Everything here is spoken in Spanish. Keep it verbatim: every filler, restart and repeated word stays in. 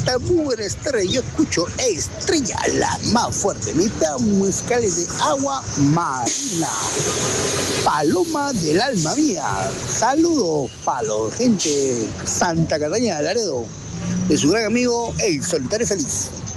esta muy buena estrella, yo escucho Estrella, la más fuerte. Mitad musicales de agua marina. Paloma del alma mía. Saludos para la gente Santa Catalina de Laredo. De su gran amigo, el solitario feliz.